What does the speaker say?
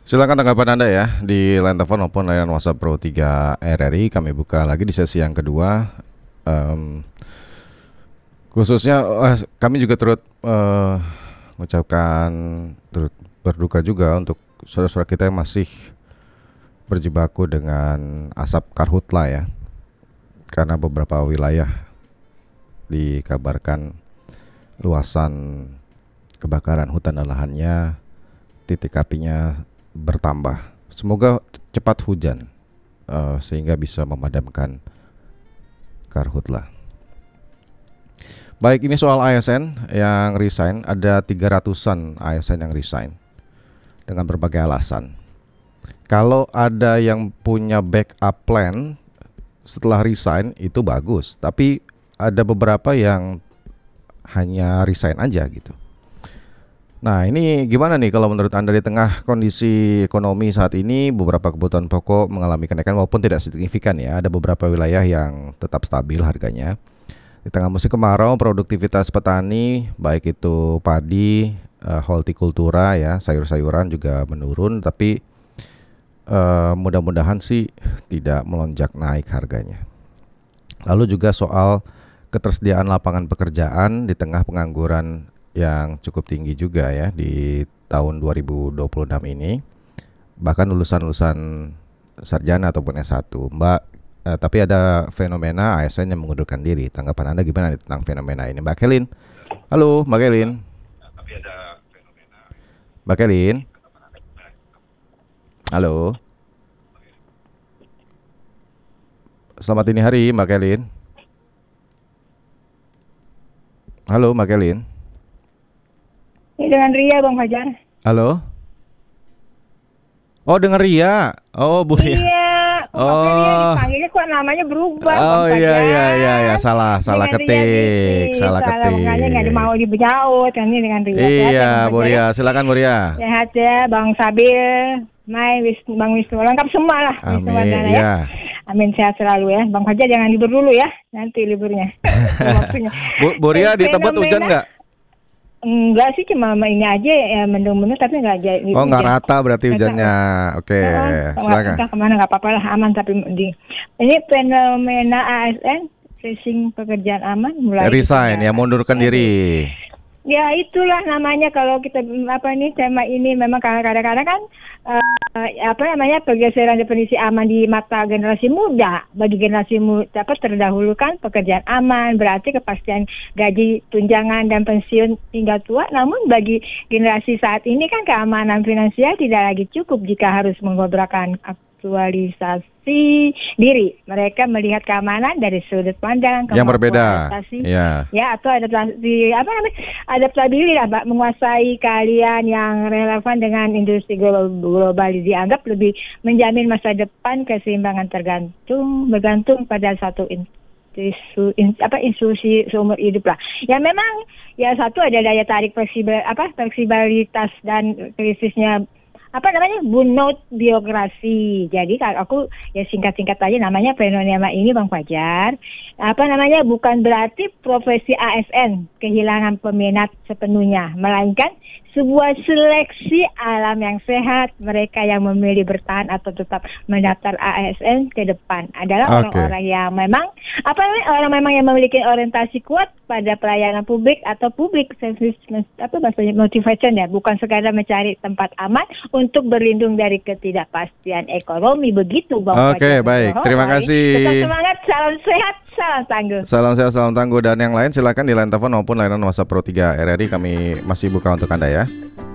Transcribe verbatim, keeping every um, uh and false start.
Silakan tanggapan Anda ya di line telepon maupun layanan WhatsApp Pro tiga R R I. Kami buka lagi di sesi yang kedua. Um, khususnya uh, kami juga turut uh, mengucapkan turut berduka juga untuk saudara-saudara kita yang masih berjibaku dengan asap karhutla ya. Karena beberapa wilayah dikabarkan luasan kebakaran hutan dan lahannya, titik apinya bertambah. Semoga cepat hujan uh, sehingga bisa memadamkan karhutla. Baik, ini soal A S N yang resign. Ada tiga ratusan A S N yang resign dengan berbagai alasan. Kalau ada yang punya backup plan setelah resign itu bagus, tapi ada beberapa yang hanya resign aja gitu. Nah, ini gimana nih kalau menurut Anda di tengah kondisi ekonomi saat ini, beberapa kebutuhan pokok mengalami kenaikan walaupun tidak signifikan ya. Ada beberapa wilayah yang tetap stabil harganya. Di tengah musim kemarau, produktivitas petani baik itu padi, uh, hortikultura ya, sayur-sayuran juga menurun, tapi uh, mudah-mudahan sih tidak melonjak naik harganya. Lalu juga soal ketersediaan lapangan pekerjaan di tengah pengangguran yang cukup tinggi juga ya di tahun dua ribu dua puluh enam ini. Bahkan lulusan-lulusan sarjana ataupun S satu. Mbak, eh, tapi ada fenomena A S N yang mengundurkan diri. Tanggapan Anda gimana tentang fenomena ini? Mbak Kelin. Halo, Mbak Kelin. Mbak Kelin. Halo. Selamat dini hari, Mbak Kelin. Halo, Mbak Kelin. Ini dengan Ria, Bang Fajar. Halo. Oh, dengan Ria. Oh, Bu Ria. Iya. Oh. Ria dipanggilnya kok namanya berubah. Oh Bang iya Fajar. iya iya ya, salah salah Dengan ketik, Ria, salah ketik. Makanya nggak mau dibenyaut kan ini dengan Ria. Iya, Bu Fajar. Ria, silakan Bu Ria. Sehat ya, Bang Sabil, Mai, Wis, Bang Wisnu, lengkap semua lah. Amin. Wisnu, Iya. ya. Amin, sehat selalu ya. Bang Fajar jangan libur dulu ya, nanti liburnya. Waktunya. Bu, Bu Ria di Tebet hujan nggak? Enggak sih, cuma ini aja ya, mendung-mendung tapi nggak aja. Oh, nggak rata berarti hujannya. Oke, silakan. Entah kemana nggak apa-apa lah, aman tapi di ini fenomena A S N facing pekerjaan aman mulai Resign ya, mundurkan diri. Ya itulah namanya kalau kita apa ini tema ini memang kadang-kadang kan uh, apa namanya pergeseran definisi aman di mata generasi muda. Bagi generasi muda apa terdahulukan pekerjaan aman berarti kepastian gaji, tunjangan dan pensiun hingga tua. Namun bagi generasi saat ini kan keamanan finansial tidak lagi cukup jika harus mengobrakkan aktualisasi diri. Mereka melihat keamanan dari sudut pandang yang berbeda. Ya. Ya, atau adaptasi apa namanya? Adaptabilitas, Mbak, menguasai keahlian yang relevan dengan industri global, global dianggap lebih menjamin masa depan. Keseimbangan tergantung bergantung pada satu isu, in, apa institusi seumur hidup lah. Ya memang ya satu ada daya tarik fleksibel apa fleksibilitas dan krisisnya apa namanya bunot biografi. Jadi kalau aku ya singkat-singkat aja namanya fenomena ini Bang Fajar. Apa namanya bukan berarti profesi A S N kehilangan peminat sepenuhnya, melainkan sebuah seleksi alam yang sehat. Mereka yang memilih bertahan atau tetap mendaftar A S N ke depan adalah okay. orang-orang yang memang apa namanya orang memang yang memiliki orientasi kuat pada pelayanan publik atau public service apa bahasanya motivation ya, bukan sekadar mencari tempat aman untuk berlindung dari ketidakpastian ekonomi. Begitu Bang. Oke, okay, baik. Terima kasih. Tetap semangat, salam sehat, salam tangguh. Salam sehat, salam tangguh. Dan yang lain silakan di line telepon maupun layanan WhatsApp Pro tiga R R I, kami masih buka untuk Anda ya.